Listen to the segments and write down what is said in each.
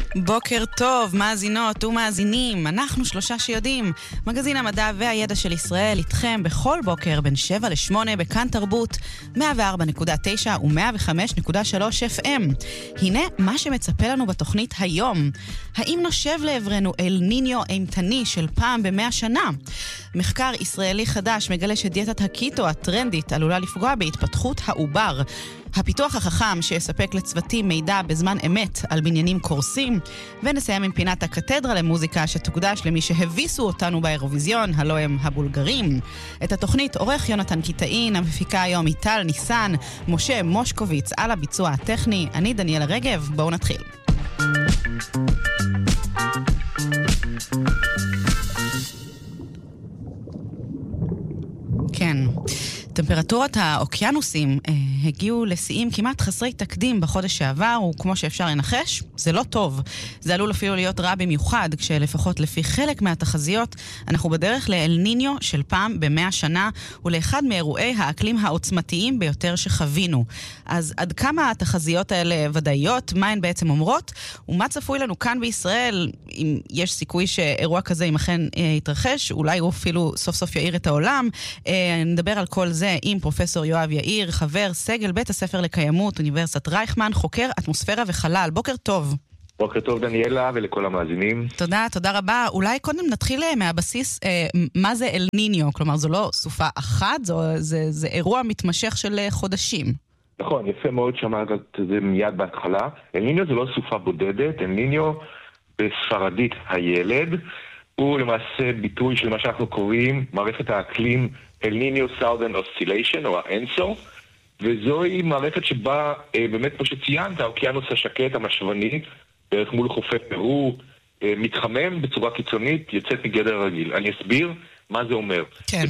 בוקר טוב, מאזינות ומאזינים, אנחנו שלושה שיודעים. מגזין המדע והידע של ישראל איתכם בכל בוקר בין 7 ל-8 בכאן תרבות, 104.9 ו-105.3 FM. הנה מה שמצפה לנו בתוכנית היום. האם נושב לעברנו אל ניניו אימתני של פעם ב100 שנה? מחקר ישראלי חדש מגלה שדיאטת הקיטו הטרנדית עלולה לפגוע בהתפתחות העובר. הפיתוח החכם שיספק לצוותים מידע בזמן אמת על בניינים קורסים, ונסיים עם פינת הקתדרה למוזיקה שתוקדש למי שהביסו אותנו באירוויזיון, הלא הם הבולגרים. את התוכנית עורך יונתן קיטאין, המפיקה היום איטל ניסן, משה מושקוביץ על הביצוע הטכני, אני דניאלה רגב, בואו נתחיל. כן. טמפרטורת האוקיינוסים הגיעו לשיאים כמעט חסרי תקדים בחודש שעבר, וכמו שאפשר לנחש, זה לא טוב. זה עלול אפילו להיות רע במיוחד, כשלפחות לפי חלק מהתחזיות, אנחנו בדרך לאל ניניו של פעם ב100 שנה, ולאחד מאירועי האקלים העוצמתיים ביותר שחווינו. אז עד כמה התחזיות האלה ודאיות, מה הן בעצם אומרות, ומה צפוי לנו כאן בישראל, אם יש סיכוי שאירוע כזה אם אכן יתרחש, אולי הוא אפילו סוף סוף יאיר את העולם. נדבר על כל זה עם פרופסור יואב יאיר, חבר סגל בית הספר לקיימות, אוניברסיטת רייכמן, חוקר אטמוספירה וחלל. בוקר טוב. בוקר טוב דניאלה ולכל המאזינים. תודה רבה. אולי קודם נתחיל מהבסיס, מה זה אל ניניו? כלומר, זו לא סופה אחת, זה אירוע מתמשך של חודשים. נכון, יפה מאוד שאמרת את זה מיד בהתחלה. אל ניניו זה לא סופה בודדת, אל ניניו בספרדית הילד, הוא למעשה ביטוי של מה שאנחנו קוראים מערכת האקלים אל ניניו סאודרן אוסציליישן, או האנסו, וזוהי מערכת שבה, באמת כמו שציינת, האוקיינוס השקט המשוני, בערך מול חופי פרו, מתחמם בצורה קיצונית, יוצאת מגדר הרגיל. אני אסביר מה זה אומר. כן.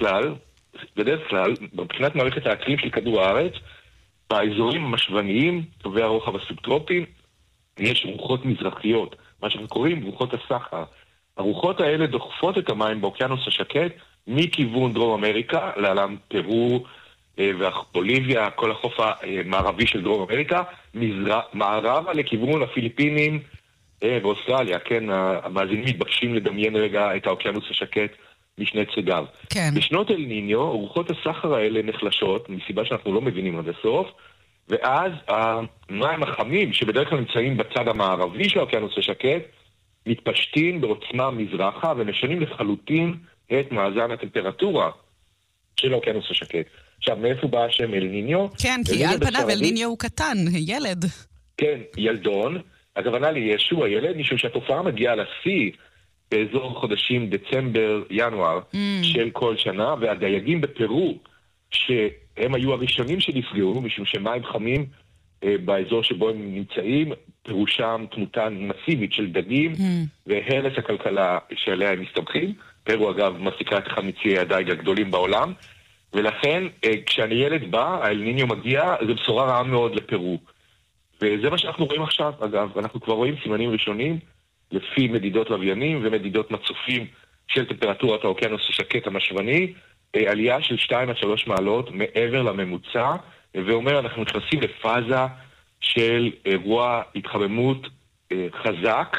בדרך כלל, מבחינת מערכת האקלים של כדור הארץ, באזורים המשווניים, טובי הרוחב הסובטרופיים, יש רוחות מזרחיות, מה שאנחנו קוראים רוחות הסחר. הרוחות האלה דוחפות את המים באוקיינוס השקט, מכיוון דרום אמריקה, לעלם פרו ובוליביה, כל החוף המערבי של דרום אמריקה, מערבה לכיוון הפיליפינים ואוסטרליה, כן, המאזינים מתבקשים לדמיין רגע את האוקיינוס השקט משני צדיו. כן. בשנות אל ניניו, רוחות הסחר האלה נחלשות, מסיבה שאנחנו לא מבינים עד הסוף, ואז המים החמים, שבדרך כלל נמצאים בצד המערבי של האוקיינוס השקט, מתפשטים בעוצמה מזרחה ומשנים לחלוטין את מאזן הטמפרטורה של האוקיינוס השקט. עכשיו, מאיפה בא השם אל ניניו? כן, כי על פניו אל ניניו הוא קטן, ילד. כן, ילדון. הכוונה לישוע ילד, משום שהתופעה מגיעה לשיא באזור חודשים דצמבר, ינואר של כל שנה, והדייגים בפרו, שהם היו הראשונים שנפגעו, משום שמים חמים באזור שבו הם נמצאים, פירושם תמותה מסיבית של דגים, והרס הכלכלה שעליה הם מסתמכים. פרו אגב מסיקה את אחד מציי הדייג הגדולים בעולם, ולכן כשאני ילד בא, האל ניניו מגיע, זו בשורה רעה מאוד לפרו. וזה מה שאנחנו רואים עכשיו, אגב, אנחנו כבר רואים סימנים ראשונים, לפי מדידות לוויינים ומדידות מצופים של טמפרטורת האוקיינוס השקט המשוני, עלייה של 2 עד 3 מעלות מעבר לממוצע, ואומר אנחנו נכנסים לפאזה של אירוע התחממות חזק.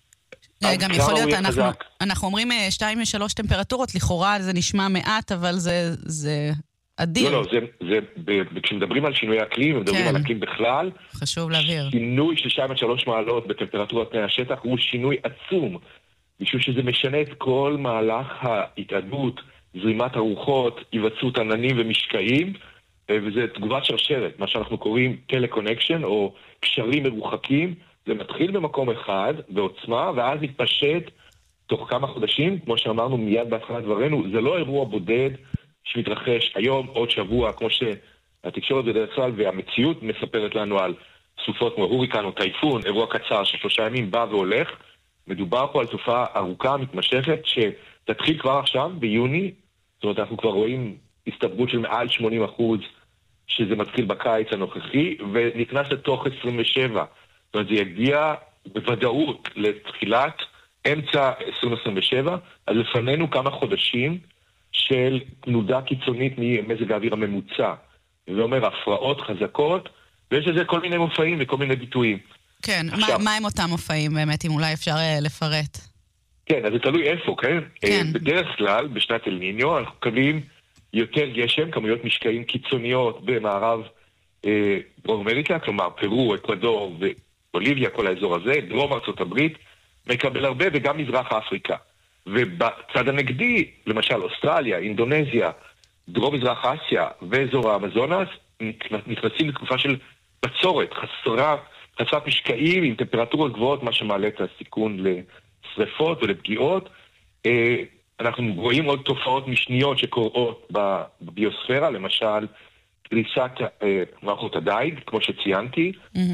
גם יכול להיות, אנחנו אומרים 2-3 טמפרטורות, לכאורה זה נשמע מעט, אבל זה אדיר. לא, כשמדברים על שינוי האקלים, מדברים על אקלים בכלל, חשוב להבהיר. שינוי של 2-3 מעלות בטמפרטורת פני השטח הוא שינוי עצום, משום שזה משנה את כל מהלך ההתאדות, זרימת הרוחות, היווצרות עננים ומשקעים, וזה תגובת שרשרת, מה שאנחנו קוראים טלקונקשן, או קשרים מרוחקים. זה מתחיל במקום אחד, בעוצמה, ואז מתפשט תוך כמה חודשים, כמו שאמרנו מיד בהתחלת דברנו, זה לא אירוע בודד שמתרחש היום, עוד שבוע, כמו שהתקשורת בדרך כלל, והמציאות מספרת לנו על סופות כמו הוריקן או טייפון, אירוע קצר של 3 ימים בא והולך. מדובר פה על תופעה ארוכה, מתמשכת, שתתחיל כבר עכשיו, ביוני, זאת אומרת, אנחנו כבר רואים הסתברות של מעל 80%, שזה מתחיל בקיץ הנוכחי, ונכנס לתוך 27. זאת אומרת, זה יגיע בוודאות לתחילת אמצע 2027, אז לפנינו כמה חודשים של תנודה קיצונית ממזג האוויר הממוצע. זה אומר הפרעות חזקות, ויש לזה כל מיני מופעים וכל מיני ביטויים. כן, מה הם אותם מופעים באמת, אם אולי אפשר לפרט? כן, אז זה תלוי איפה, כן? בדרך כלל, בשנת אל ניניו, אנחנו מקבלים יותר גשם, כמויות משקעים קיצוניות במערב דרום אמריקה, כלומר פרו, אקוודור ובוליביה, כל האזור הזה, דרום ארצות הברית, מקבל הרבה, וגם מזרח אפריקה. ובצד הנגדי, למשל אוסטרליה, אינדונזיה, דרום מזרח אסיה ואזור האמזונס, נכנסים לתקופה של בצורת, חסרת משקעים עם טמפרטורות גבוהות, מה שמעלה את הסיכון לשריפות ולפגיעות. אנחנו רואים עוד תופעות משניות שקורות בביוספירה, למשל קריסת מערכות הדייג, כמו שציינתי,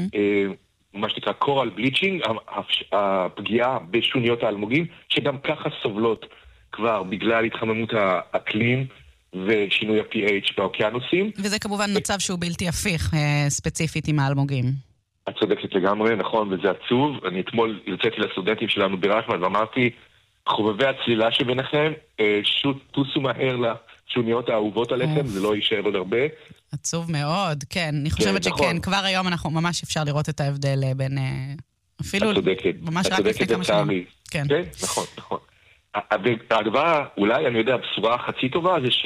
מה שנקרא קורל בליצ'ינג, הפגיעה בשוניות האלמוגים, שגם ככה סובלות כבר בגלל התחממות האקלים ושינוי ה-pH באוקיינוסים. וזה כמובן מצב שהוא בלתי הפיך, ספציפית עם האלמוגים. את צודקת לגמרי, נכון, וזה עצוב. אני אתמול הרציתי לסטודנטים שלנו ברחמן ואמרתי, חובבי הצלילה שביניכם, טוסו מהר לשוניות האהובות עליכם, זה לא יישאר עוד הרבה. עצוב מאוד, כן. אני חושבת שכן, כבר היום אנחנו ממש אפשר לראות את ההבדל בין אפילו ממש רק לפני כמה שנים. כן, נכון, נכון. הדבר, אולי, אני יודע, הבשורה החצי טובה זה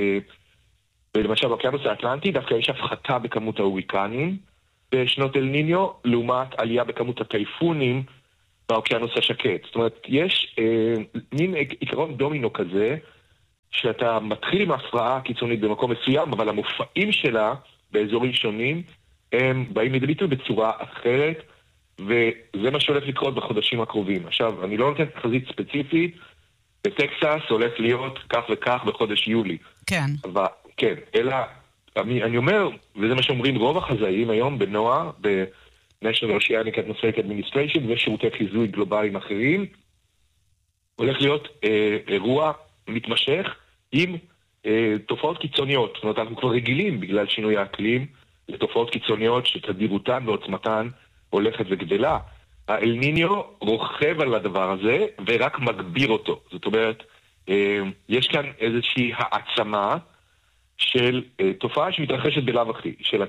למשל באוקיינוס האטלנטי דווקא יש הפחתה בכמות ההוריקנים בשנות אל ניניו, לעומת עלייה בכמות הטייפונים באוקיינוס השקט. זאת אומרת, יש מין עיקרון דומינו כזה, שאתה מתחיל עם ההפרעה קיצונית במקום מסוים, אבל המופעים שלה באזורים שונים, הם באים לידי ביטוי בצורה אחרת, וזה מה שהולך לקרות בחודשים הקרובים. עכשיו, אני לא נותן תחזית ספציפית, בטקסס הולך להיות כך וכך בחודש יולי. כן. אבל, כן, אלא, אני אומר, וזה מה שאומרים רוב החזאים היום בנועה, ב-National Oceanic Atmospheric Administration ושירותי חיזוי גלובליים אחרים, הולך להיות אירוע מתמשך עם תופעות קיצוניות. זאת אומרת, אנחנו כבר רגילים בגלל שינוי האקלים לתופעות קיצוניות שתדירותן ועוצמתן הולכת וגדלה. האל ניניו רוכב על הדבר הזה ורק מגביר אותו. זאת אומרת, יש כאן איזושהי העצמה של תופעה שמתרחשת בלאו הכי, של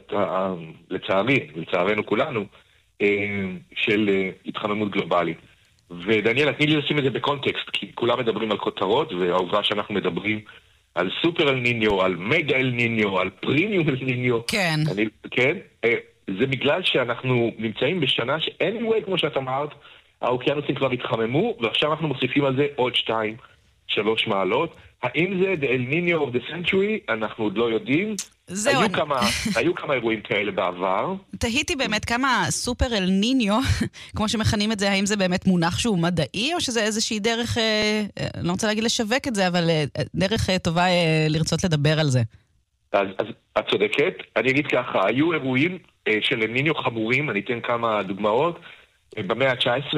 לצערנו כולנו, של התחממות גלובלית. ודניאל, תני לי לשים את זה בקונטקסט, כי כולם מדברים על כותרות, והעובדה שאנחנו מדברים על סופר אל ניניו, על מגה אל ניניו, על פרימיום אל ניניו. כן. כן? זה בגלל שאנחנו נמצאים בשנה ש-anyway, כמו שאת אמרת, האוקיינוסים כבר התחממו, ועכשיו אנחנו מוסיפים על זה עוד 2-3 מעלות. האם זה the El Niño of the century? אנחנו עוד לא יודעים. היו כמה אירועים כאלה בעבר. תהיתי באמת כמה סופר אל ניניו, כמו שמכנים את זה, האם זה באמת מונח שהוא מדעי, או שזה איזושהי דרך, אני לא רוצה להגיד לשווק את זה, אבל דרך טובה לרצות לדבר על זה. אז את צודקת. אני אגיד ככה, היו אירועים של אל ניניו חמורים, אני אתן כמה דוגמאות. במאה ה-19,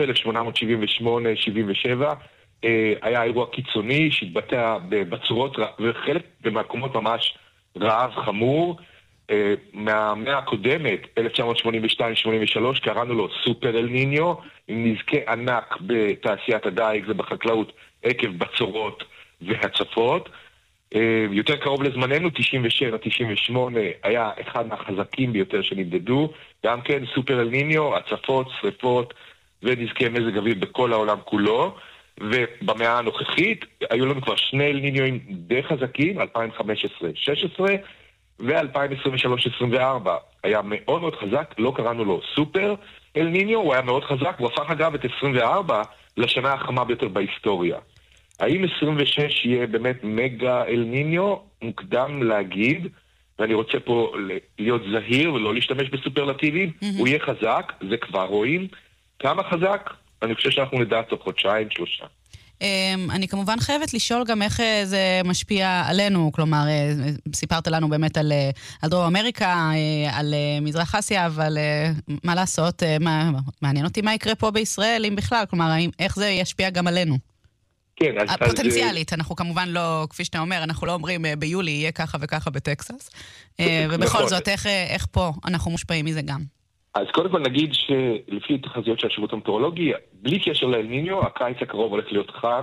1878-77, היה אירוע קיצוני שהתבטא בצורות, וחלק במקומות ממש רעב חמור. מהמאה הקודמת, 1982-83, קראנו לו סופר אל ניניו, עם נזקי ענק בתעשיית הדייג ובחקלאות עקב בצורות והצפות. יותר קרוב לזמננו, 97-98, היה אחד מהחזקים ביותר שנמדדו, גם כן סופר אל ניניו, הצפות, שריפות ונזקי מזג אוויר בכל העולם כולו. ובמאה הנוכחית היו לנו כבר 2 אל ניניואים די חזקים, 2015-16 ו-2023-24. היה מאוד מאוד חזק, לא קראנו לו סופר אל ניניו, הוא היה מאוד חזק, הוא הפך אגב את 24 לשנה החמה ביותר בהיסטוריה. האם 26 יהיה באמת מגה אל ניניו? מוקדם להגיד, ואני רוצה פה להיות זהיר ולא להשתמש בסופרלטיבים. הוא יהיה חזק, זה כבר רואים. כמה חזק? אני חושב שאנחנו נדע תוך 2-3 חודשים. אני כמובן חייבת לשאול גם איך זה משפיע עלינו, כלומר, סיפרת לנו באמת על דרום אמריקה, על מזרח אסיה, אבל מה לעשות, מעניין אותי מה יקרה פה בישראל, אם בכלל, כלומר, איך זה ישפיע גם עלינו? כן, אז פוטנציאלית, אנחנו כמובן לא, כפי שאתה אומר, אנחנו לא אומרים ביולי יהיה ככה וככה בטקסס, ובכל זאת, איך פה אנחנו מושפעים מזה גם? אז קודם כל נגיד שלפי תחזיות של השירות המטאורולוגי, בלי קשר לאל ניניו, הקיץ הקרוב הולך להיות חם,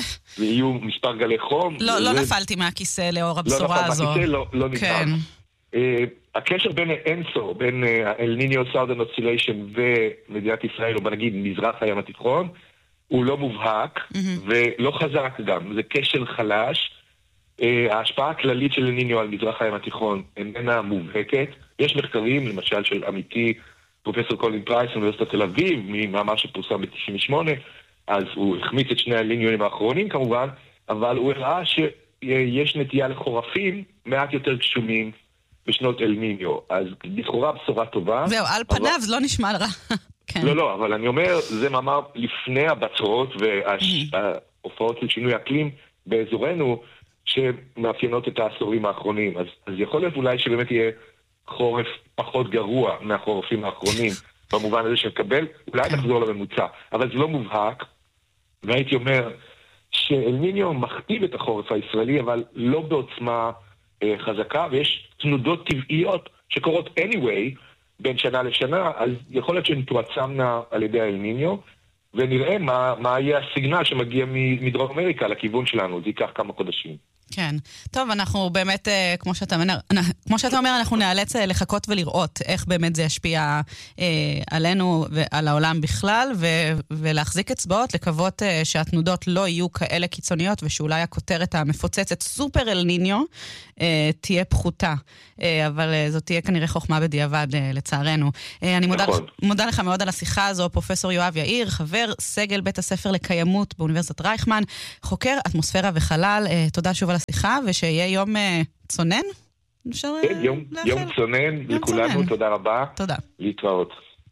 ויהיו מספר גלי חום. לא נפלתי מהכיסא לאור הבשורה הזו. לא נפלתי מהכיסא, לא נפלתי. הקשר בין ENSO, בין El Niño Southern Oscillation ומדינת ישראל, או בנגיד מזרח הים התיכון, הוא לא מובהק ולא חזק גם. זה קשר חלש. ההשפעה הכללית של El Niño על מזרח הים התיכון איננה מובהקת. יש מחקרים, למשל של עמיתי פרופסור קולין פרייס, אוניברסיטת תל אביב, ממאמר שפורסם ב-98, אז הוא החמיץ את שני הליניונים האחרונים כמובן, אבל הוא הראה שיש נטייה לחורפים מעט יותר גשומים בשנות אל ניניו. אז לכאורה בשורה טובה. זהו, על פניו זה לא נשמע רע. לא, אבל אני אומר, זה מאמר לפני הבצורות וההופעות של שינוי אקלים באזורנו, שמאפיינות את העשורים האחרונים. אז יכול להיות אולי שבאמת יהיה חורף פחות גרוע מהחורפים האחרונים, במובן הזה שנקבל, אולי נחזור לממוצע. אבל זה לא מובהק, והייתי אומר שאל ניניו מכתיב את החורף הישראלי, אבל לא בעוצמה חזקה, ויש תנודות טבעיות שקורות anyway, בין שנה לשנה, אז יכול להיות שהן תועצמנה על ידי אל ניניו, ונראה מה יהיה הסיגנל שמגיע מדרום אמריקה לכיוון שלנו, זה ייקח כמה חודשים. כן. טוב, אנחנו באמת, כמו שאתה אומר, אנחנו נאלץ לחכות ולראות איך באמת זה ישפיע עלינו ועל העולם בכלל, ולהחזיק אצבעות, לקוות שהתנודות לא יהיו כאלה קיצוניות, ושאולי הכותרת המפוצצת סופר אל ניניו תהיה פחותה. אבל זאת תהיה כנראה חוכמה בדיעבד, לצערנו. אני מודה לך מאוד על השיחה הזו, פרופסור יואב יאיר, חבר סגל בית הספר לקיימות באוניברסיטת רייכמן, חוקר אטמוספירה וחלל. תודה שוב על השיחה, ושיהיה יום צונן. יום צונן לכולנו, תודה רבה. תודה. להתראות.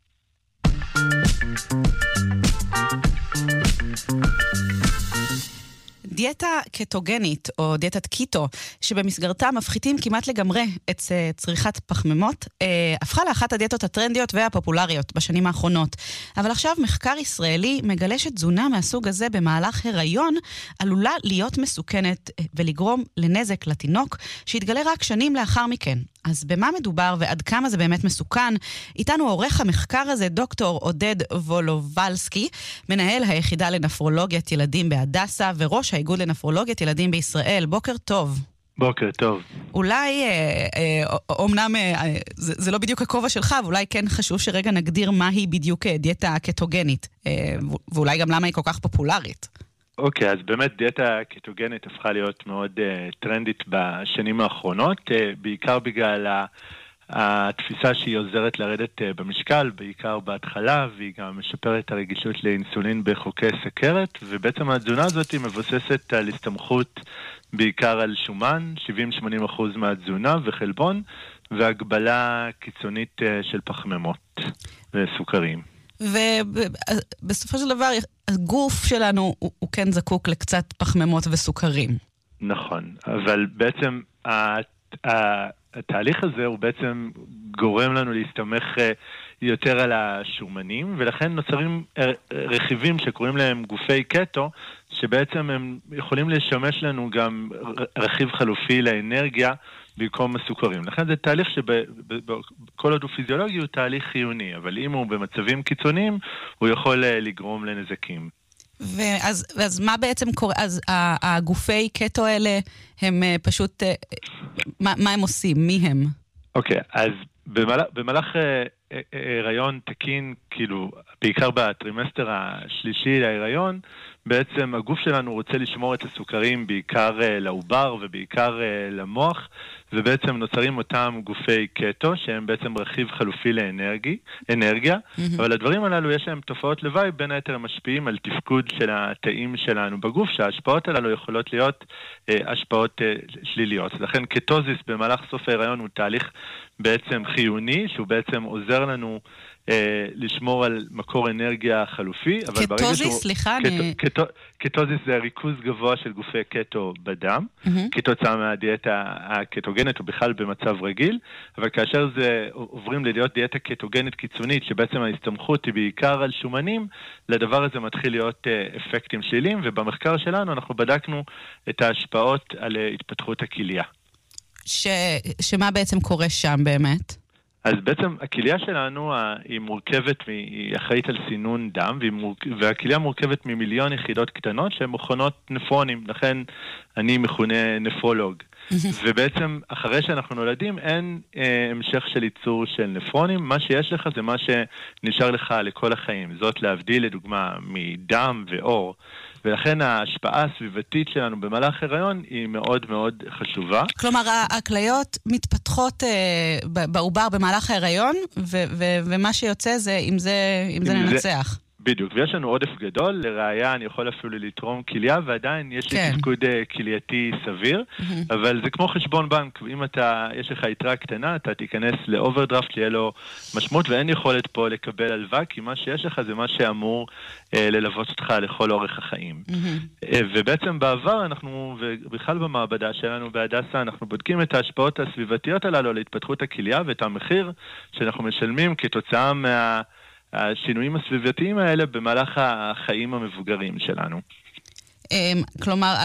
דיאטה קטוגנית, או דיאטת קיטו, שבמסגרתה מפחיתים כמעט לגמרי את צריכת פחמימות, הפכה לאחת הדיאטות הטרנדיות והפופולריות בשנים האחרונות. אבל עכשיו מחקר ישראלי מגלה שתזונה מהסוג הזה במהלך הריון עלולה להיות מסוכנת ולגרום לנזק לתינוק, שהתגלה רק שנים לאחר מכן. אז במה מדובר ועד כמה זה באמת מסוכן? איתנו עורך המחקר הזה, דוקטור עודד וולובלסקי, מנהל היחידה לנפרולוגיית ילדים בהדסה וראש האיגוד לנפרולוגיית ילדים בישראל. בוקר טוב. בוקר טוב. אולי, אומנם זה לא בדיוק הכובע שלך, ואולי כן חשוב שרגע נגדיר מהי בדיוק דיאטה קטוגנית, ואולי גם למה היא כל כך פופולרית. אוקיי, אז באמת דיאטה קטוגנית הפכה להיות מאוד טרנדית בשנים האחרונות, בעיקר בגלל התפיסה שהיא עוזרת לרדת במשקל, בעיקר בהתחלה, והיא גם משפרת הרגישות לאינסולין בחוקי סכרת, ובעצם התזונה הזאת היא מבוססת על הסתמכות בעיקר על שומן, 70-80% מהתזונה וחלבון, והגבלה קיצונית של פחמימות וסוכרים. ובסופו של דבר, הגוף שלנו הוא כן זקוק לקצת פחמימות וסוכרים. נכון, אבל בעצם התהליך הזה הוא בעצם גורם לנו להסתמך יותר על השומנים, ולכן נוצרים רכיבים שקוראים להם גופי קטו, שבעצם הם יכולים לשמש לנו גם רכיב חלופי לאנרגיה במקום הסוכרים. לכן זה תהליך שבכל עוד הוא פיזיולוגי הוא תהליך חיוני, אבל אם הוא במצבים קיצוניים, הוא יכול לגרום לנזקים. אז מה בעצם קורה? אז הגופי קטו האלה הם פשוט, מה הם עושים? מי הם? אוקיי, אז במהלך הריון תקין, כאילו, בעיקר בטרימסטר השלישי להיריון, בעצם הגוף שלנו רוצה לשמור את הסוכרים בעיקר לעובר ובעיקר למוח, ובעצם נוצרים אותם גופי קטו, שהם בעצם רכיב חלופי לאנרגיה, אבל הדברים הללו יש להם תופעות לוואי, בין היתר משפיעים על תפקוד של התאים שלנו בגוף, שההשפעות הללו יכולות להיות השפעות שליליות. לכן קטוזיס במהלך סוף ההיריון הוא תהליך בעצם חיוני, שהוא בעצם עוזר לנו לשמור על מקור אנרגיה חלופי. קטוזיס, סליחה. קטוזיס זה ריכוז גבוה של גופי קטו בדם, כתוצאה מהדיאטה הקטוגנית או בכלל במצב רגיל, אבל כאשר זה עוברים להיות דיאטה קטוגנית קיצונית, שבעצם ההסתמכות היא בעיקר על שומנים, לדבר הזה מתחיל להיות אפקטים שליליים, ובמחקר שלנו אנחנו בדקנו את ההשפעות על התפתחות הכליה. שמה בעצם קורה שם באמת? אז בעצם הכליה שלנו היא מורכבת, היא אחראית על סינון דם, והכליה מורכבת ממיליון יחידות קטנות שהן מכונות נפרונים, לכן אני מכונה נפרולוג. ובעצם אחרי שאנחנו נולדים אין המשך של ייצור של נפרונים, מה שיש לך זה מה שנשאר לך לכל החיים, זאת להבדיל לדוגמה מדם ואור, ולכן ההשפעה הסביבתית שלנו במהלך הריון היא מאוד מאוד חשובה. כלומר, הכליות מתפתחות בעובר במהלך ההיריון, ומה שיוצא זה אם זה ננצח. בדיוק, ויש לנו עודף גדול, לראיה אני יכול אפילו לתרום כליה, ועדיין יש לי תפקוד כלייתי סביר, אבל זה כמו חשבון בנק, אם יש לך יתרה קטנה, אתה תיכנס לאוברדרפט, שיהיה לו משמעות, ואין יכולת פה לקבל הלוואה, כי מה שיש לך זה מה שאמור ללוות אותך לכל אורך החיים. ובעצם בעבר אנחנו, ובכלל במעבדה שלנו בהדסה, אנחנו בודקים את ההשפעות הסביבתיות הללו להתפתחות הכליה, ואת המחיר שאנחנו משלמים כתוצאה השינויים הסביבתיים האלה במהלך החיים המבוגרים שלנו. כלומר,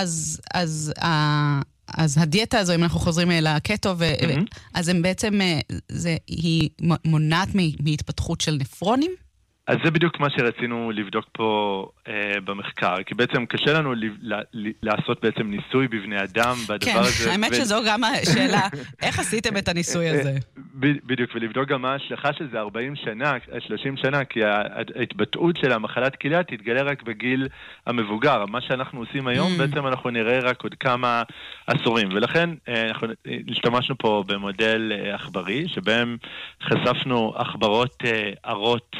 אז הדיאטה הזו, אם אנחנו חוזרים לקטו, אז הם בעצם, היא מונעת מהתפתחות של נפרונים? אז זה בדיוק מה שרצינו לבדוק פה במחקר, כי בעצם קשה לנו לעשות בעצם ניסוי בבני אדם בדבר הזה. כן, האמת שזו גם השאלה, איך עשיתם את הניסוי הזה? בדיוק, ולבדוק גם מה ההשלכה של זה 40 שנה, 30 שנה, כי ההתבטאות של המחלת כליה תתגלה רק בגיל המבוגר. מה שאנחנו עושים היום, בעצם אנחנו נראה רק עוד כמה עשורים, ולכן אנחנו השתמשנו פה במודל עכברי, שבהם חשפנו עכברות ערות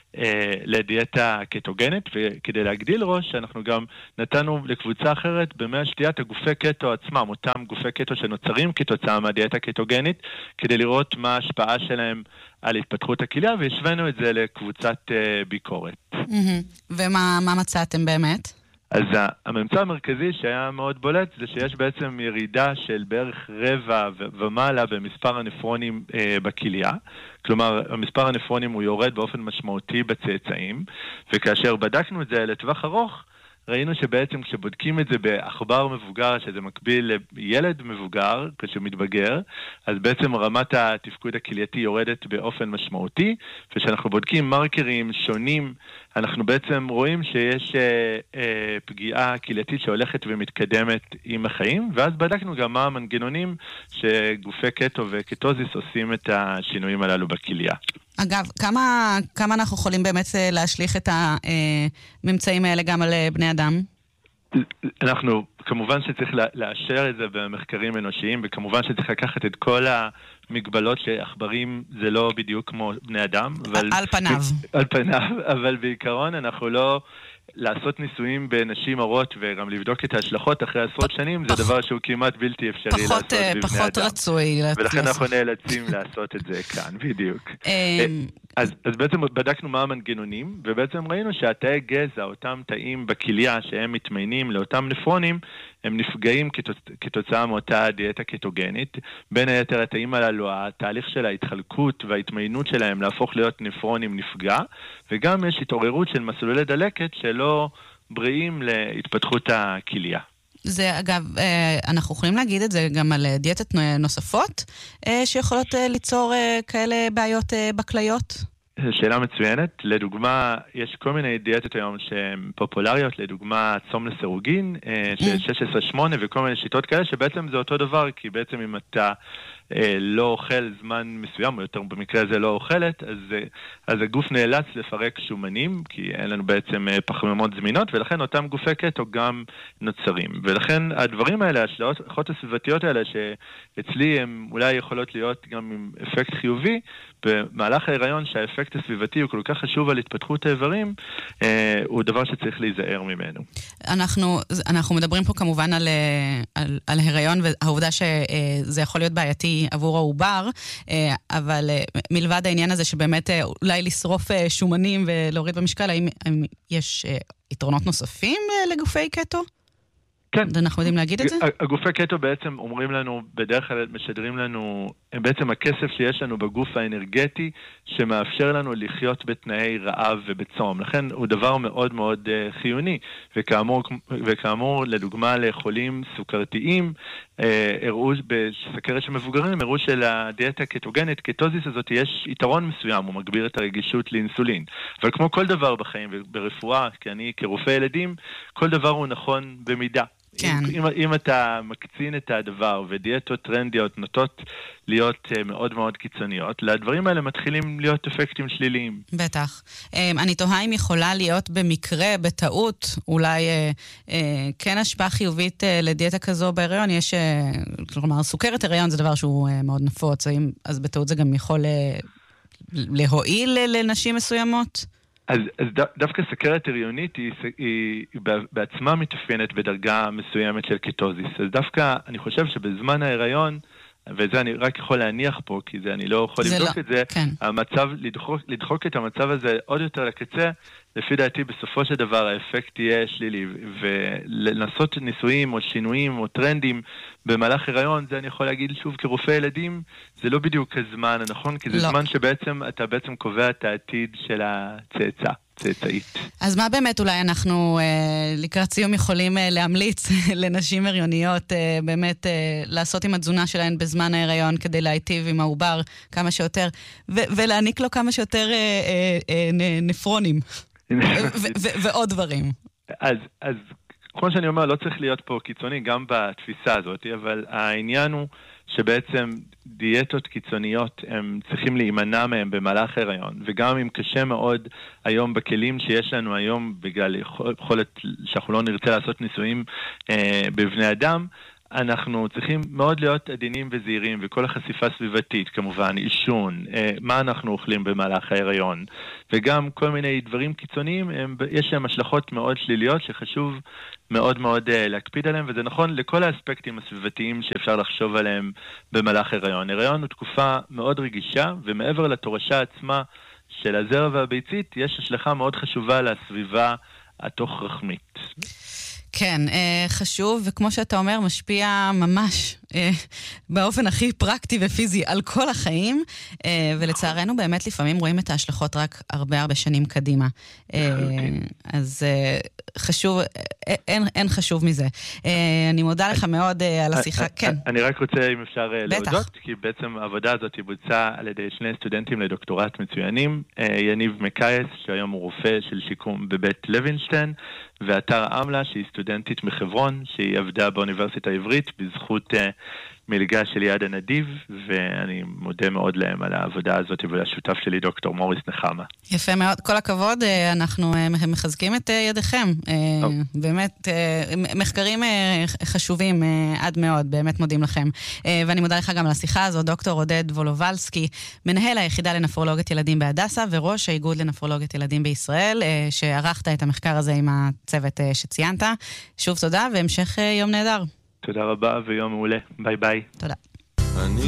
לדיאטה קטוגנית, וכדי להגדיל ראש, אנחנו גם נתנו לקבוצה אחרת במי השתיית הגופי קטו עצמם, אותם גופי קטו שנוצרים כתוצאה מהדיאטה קטוגנית, כדי לראות מה ההשפעה שלהם על התפתחות הכליה, והשווינו את זה לקבוצת ביקורת. ומה מצאתם באמת? אז הממצא המרכזי שהיה מאוד בולט זה שיש בעצם ירידה של בערך רבע ומעלה במספר הנפרונים בכליה. כלומר, המספר הנפרונים הוא יורד באופן משמעותי בצאצאים, וכאשר בדקנו את זה לטווח ארוך, ראינו שבעצם כשבודקים את זה בעכבר מבוגר, שזה מקביל לילד מבוגר, כשמתבגר, אז בעצם רמת התפקוד הכלייתי יורדת באופן משמעותי, וכשאנחנו בודקים מרקרים שונים, אנחנו בעצם רואים שיש פגיעה כלייתית שהולכת ומתקדמת עם החיים, ואז בדקנו גם מה המנגנונים שגופי קטו וקטוזיס עושים את השינויים הללו בכליה. אגב, כמה אנחנו יכולים באמת להשליך את הממצאים האלה גם על בני אדם? אנחנו, כמובן שצריך לאשר את זה במחקרים אנושיים, וכמובן שצריך לקחת את כל המגבלות שעכברים זה לא בדיוק כמו בני אדם. על פניו. על פניו, אבל בעיקרון אנחנו לא לעשות ניסויים בנשים הרות וגם לבדוק את ההשלכות אחרי עשרות שנים, זה דבר שהוא כמעט בלתי אפשרי לעשות בבני אדם. פחות רצוי. ולכן אנחנו נאלצים לעשות את זה כאן, בדיוק. אז בעצם בדקנו מה המנגנונים, ובעצם ראינו שהתאי גזע, אותם תאים בכליה שהם מתמיינים לאותם נפרונים, הם נפגעים כתוצאה מאותה דיאטה קטוגנית. בין היתר התאים הללו, התהליך של ההתחלקות וההתמיינות שלהם להפוך להיות נפרונים נפגע, וגם יש התעוררות של מסלולי דלקת שלא בריאים להתפתחות הכליה. זה אגב, אנחנו יכולים להגיד את זה גם על דיאטות נוספות שיכולות ליצור כאלה בעיות בכליות? שאלה מצוינת. לדוגמה, יש כל מיני דיאטות היום שהן פופולריות, לדוגמה צום לסירוגין, 16-8 וכל מיני שיטות כאלה, שבעצם זה אותו דבר, כי בעצם אם אתה לא אוכל זמן מסוים, או יותר במקרה הזה לא אוכלת, אז הגוף נאלץ לפרק שומנים, כי אין לנו בעצם פחמימות זמינות, ולכן אותם גופי קטו גם נוצרים. ולכן הדברים האלה, ההשלכות הסביבתיות האלה, שאצלי הן אולי יכולות להיות גם עם אפקט חיובי, במהלך ההיריון שהאפקט הסביבתי הוא כל כך חשוב על התפתחות האיברים, הוא דבר שצריך להיזהר ממנו. אנחנו מדברים פה כמובן על הריון, והעובדה שזה יכול להיות בעייתי עבור העובר, אבל מלבד העניין הזה שבאמת אולי לשרוף שומנים ולהוריד במשקל, האם יש יתרונות נוספים לגופי קטו? כן. אנחנו יודעים להגיד את זה? הגופי קטו בעצם אומרים לנו, בדרך כלל משדרים לנו, בעצם הכסף שיש לנו בגוף האנרגטי, שמאפשר לנו לחיות בתנאי רעב ובצום. לכן הוא דבר מאוד מאוד חיוני, וכאמור, לדוגמה לחולים סוכרתיים, הראו בסכרת של מבוגרים, הראו שלדיאטה הקטוגנית, קטוזיס הזאת, יש יתרון מסוים, הוא מגביר את הרגישות לאינסולין. אבל כמו כל דבר בחיים וברפואה, כי אני כרופא ילדים, כל דבר הוא נכון במידה. כן. אם אתה מקצין את הדבר, ודיאטות טרנדיות נוטות להיות מאוד מאוד קיצוניות, לדברים האלה מתחילים להיות אפקטים שליליים. בטח. אני תוהה אם יכולה להיות במקרה, בטעות, אולי כן השפעה חיובית לדיאטה כזו בהיריון. יש, כלומר, סוכרת הריון זה דבר שהוא מאוד נפוץ, אז בטעות זה גם יכול להועיל לנשים מסוימות? אז דווקא סוכרת הריונית היא בעצמה מתאפיינת בדרגה מסוימת של קטוזיס. אז דווקא אני חושב שבזמן ההיריון, וזה אני רק יכול להניח פה, כי זה אני לא יכול לבדוק את זה, כן. המצב, לדחוק את המצב הזה עוד יותר לקצה, לפי דעתי בסופו של דבר האפקט יהיה שלילי, ולנסות ניסויים או שינויים או טרנדים במהלך הריון, זה אני יכול להגיד שוב כרופא ילדים, זה לא בדיוק הזמן הנכון, כי זה זמן שבעצם אתה בעצם קובע את העתיד של הצאצאית. אז מה באמת אולי אנחנו לקראת סיום יכולים להמליץ לנשים הריוניות באמת לעשות עם התזונה שלהן בזמן ההיריון כדי להיטיב עם העובר כמה שיותר, ולהעניק לו כמה שיותר נפרונים ועוד דברים. אז כמו שאני אומר, לא צריך להיות פה קיצוני גם בתפיסה הזאת, אבל העניין הוא שבעצם דיאטות קיצוניות הם צריכים להימנע מהם במהלך הריון, וגם אם קשה מאוד היום בכלים שיש לנו היום, בגלל יכולת שאנחנו לא נרצה לעשות ניסויים בבני אדם, אנחנו צריכים מאוד להיות עדינים וזהירים, וכל החשיפה סביבתית, כמובן, עישון, מה אנחנו אוכלים במהלך ההיריון, וגם כל מיני דברים קיצוניים, יש להם השלכות מאוד שליליות שחשוב מאוד מאוד להקפיד עליהם, וזה נכון לכל האספקטים הסביבתיים שאפשר לחשוב עליהם במהלך ההיריון. ההיריון הוא תקופה מאוד רגישה, ומעבר לתורשה עצמה של הזרע והביצית, יש השלכה מאוד חשובה לסביבה התוך רחמית. כן, חשוב, וכמו שאתה אומר, משפיע ממש באופן הכי פרקטי ופיזי על כל החיים, ולצערנו באמת לפעמים רואים את ההשלכות רק הרבה שנים קדימה. אז חשוב, אין חשוב מזה. אני מודה לך מאוד על השיחה. כן. אני רק רוצה, אם אפשר להודות, כי בעצם העבודה הזאת בוצעה על ידי שני סטודנטים לדוקטורט מצוינים, יניב מקייס, שהיום הוא רופא של שיקום בבית לוינשטיין, ואתר אמלה, שהיא סטודנטית מחברון, שהיא עבדה באוניברסיטה העברית בזכות מלגה של יד הנדיב, ואני מודה מאוד להם על העבודה הזאת ולשותף שלי דוקטור מוריס נחמה. יפה מאוד, כל הכבוד, אנחנו מחזקים את ידיכם, באמת מחקרים חשובים עד מאוד, באמת מודים לכם, ואני מודה לך גם על השיחה הזו, דוקטור עודד וולובלסקי, מנהל היחידה לנפרולוגית ילדים בהדסה, וראש האיגוד לנפרולוגית ילדים בישראל, שערכת את המחקר הזה עם הצוות שציינת. שוב תודה והמשך יום נהדר. תודה רבה ויום מעולה. ביי ביי. תודה.